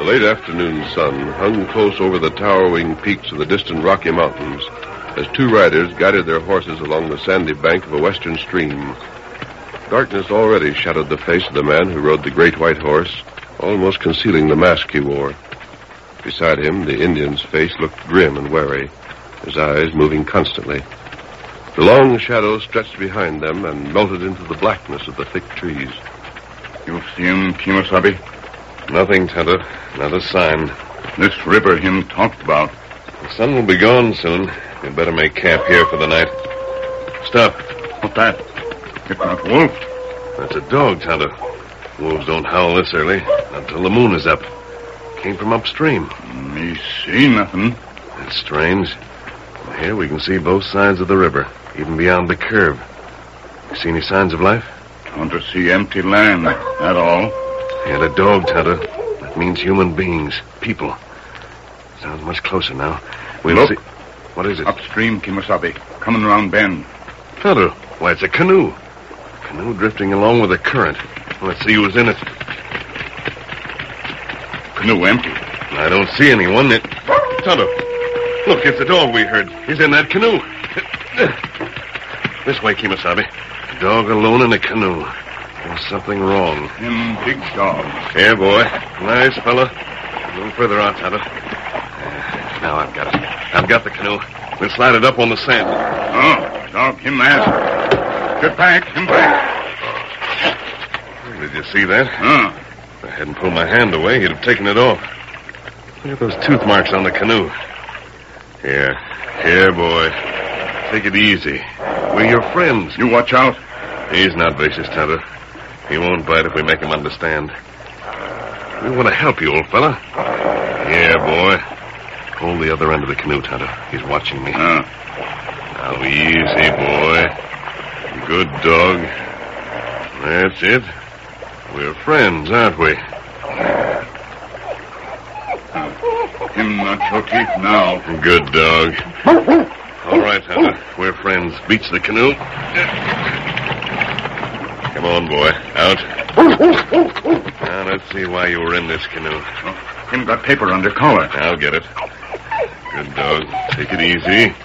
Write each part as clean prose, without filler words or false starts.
The late afternoon sun hung close over the towering peaks of the distant Rocky Mountains as two riders guided their horses along the sandy bank of a western stream. Darkness already shadowed the face of the man who rode the great white horse, almost concealing the mask he wore. Beside him, the Indian's face looked grim and wary, his eyes moving constantly. The long shadows stretched behind them and melted into the blackness of the thick trees. You see him, Kemosabe? Nothing, Tonto. Not a sign. This river him talked about. The sun will be gone soon. We'd better make camp here for the night. Stop. What's that? It's not wolf. That's a dog, Tonto. Wolves don't howl this early until the moon is up. Came from upstream. Me see nothing. That's strange. From here we can see both sides of the river, even beyond the curve. You see any signs of life? Want to see empty land, that all. Yeah, the dog, Tonto. That means human beings, people. Sounds much closer now. We'll Look. see. What is it? Upstream, Kemosabe. Coming around bend. Tonto, why, it's a canoe. Canoe drifting along with the current. Let's see who's in it. Canoe empty. I don't see anyone. Tonto, look, it's the dog we heard. He's in that canoe. This way, Kemosabe. A dog alone in a canoe. There's something wrong. Him big dog. Here, boy. Nice fella. A little further out, Tonto. Now I've got it. I've got the canoe. We'll slide it up on the sand. Oh, dog, him there. Get back, him back. Did you see that? If I hadn't pulled my hand away, he'd have taken it off. Look at those tooth marks on the canoe. Here, boy. Take it easy. We're your friends. You watch out. He's not vicious, Tonto. He won't bite if we make him understand. We want to help you, old fella. Here, boy. Hold the other end of the canoe, Tonto. He's watching me. Now, easy, boy. Good dog. That's it. We're friends, aren't we? Him not your teeth now. Good dog. All right, Tonto. We're friends. Beach the canoe. Come on, boy. Out. Now, let's see why you were in this canoe. Him got paper under collar. I'll get it. Good dog. Take it easy.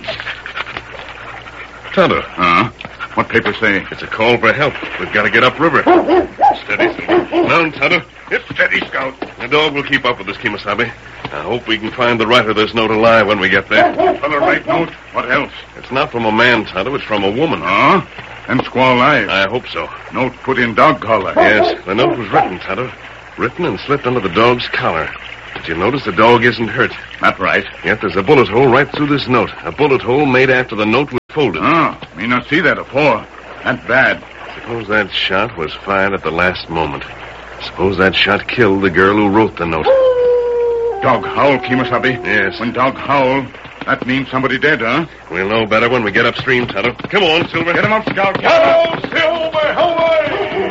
Tonto. What paper say? It's a call for help. We've got to get upriver. Steady, Silver. Mount, Tonto. Steady, Scout. The dog will keep up with us, Kemosabe. I hope we can find the writer of this note alive when we get there. Fella write note. What else? It's not from a man, Tonto. It's from a woman. And squaw alive. I hope so. Note put in dog collar. Yes, the note was written, Tonto. Written and slipped under the dog's collar. But you notice the dog isn't hurt. That's right. Yet there's a bullet hole right through this note. A bullet hole made after the note was folded. Me not see that afore. That's bad. Suppose that shot was fired at the last moment. Suppose that shot killed the girl who wrote the note. Dog howl, Kemosabe. Yes. When dog howl, that means somebody dead, We'll know better when we get upstream, Tonto. Come on, Silver. Get him up, Scout. Hello, Silver! Hello!